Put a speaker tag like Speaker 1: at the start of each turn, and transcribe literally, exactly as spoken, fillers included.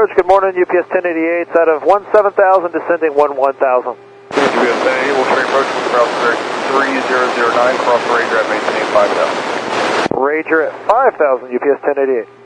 Speaker 1: approach, good morning, U P S ten eighty-eight, out of one seven thousand, descending one one thousand.
Speaker 2: U P S ten eighty-eight, will train approach with Route three zero zero nine, cross Ranger at maintaining five thousand.
Speaker 1: Ranger at five thousand, U P S ten eighty-eight.